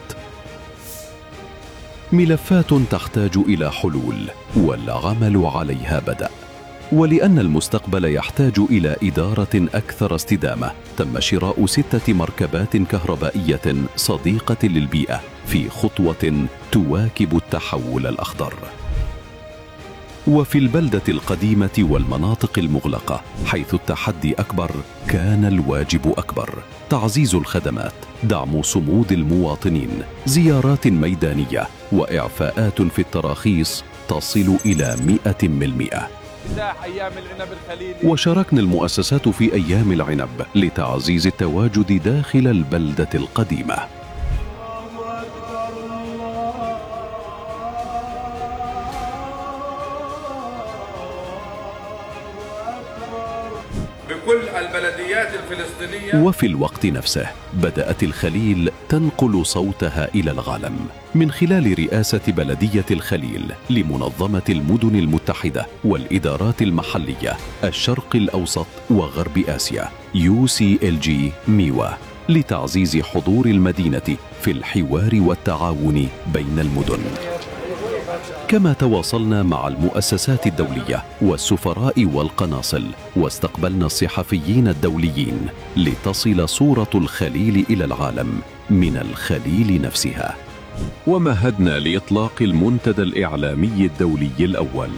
ملفات تحتاج إلى حلول، والعمل عليها بدأ. ولأن المستقبل يحتاج إلى إدارة أكثر استدامة، تم شراء 6 مركبات كهربائية صديقة للبيئة في خطوة تواكب التحول الأخضر. وفي البلدة القديمة والمناطق المغلقة، حيث التحدي أكبر كان الواجب أكبر. تعزيز الخدمات، دعم صمود المواطنين، زيارات ميدانية، وإعفاءات في التراخيص تصل إلى 100%. أيام العنب الخليلي. وشاركنا المؤسسات في أيام العنب لتعزيز التواجد داخل البلدة القديمة. بكل البلديات الفلسطينية. وفي الوقت نفسه بدأت الخليل تنقل صوتها إلى العالم من خلال رئاسة بلدية الخليل لمنظمة المدن المتحدة والإدارات المحلية الشرق الأوسط وغرب آسيا UCLG ميوا، لتعزيز حضور المدينة في الحوار والتعاون بين المدن. كما تواصلنا مع المؤسسات الدولية والسفراء والقناصل، واستقبلنا الصحفيين الدوليين لتصل صورة الخليل إلى العالم من الخليل نفسها. ومهدنا لإطلاق المنتدى الإعلامي الدولي الأول.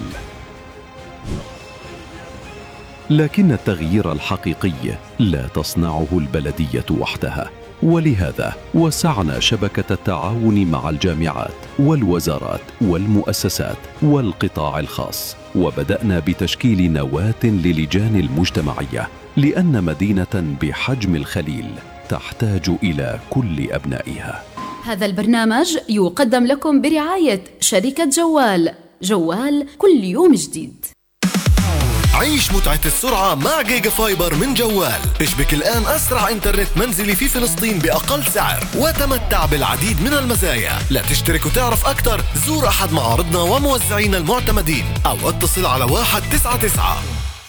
لكن التغيير الحقيقي لا تصنعه البلدية وحدها، ولهذا وسعنا شبكة التعاون مع الجامعات والوزارات والمؤسسات والقطاع الخاص، وبدأنا بتشكيل نواة للجان المجتمعية، لأن مدينة بحجم الخليل تحتاج إلى كل أبنائها. هذا البرنامج يقدم لكم برعاية شركة جوال. جوال كل يوم جديد. عيش متعة السرعة مع جيجا فايبر من جوال. اشبك الآن أسرع إنترنت منزلي في فلسطين بأقل سعر، وتمتع بالعديد من المزايا. لا تشترك وتعرف أكثر، زور أحد معارضنا وموزعين المعتمدين أو اتصل على 199.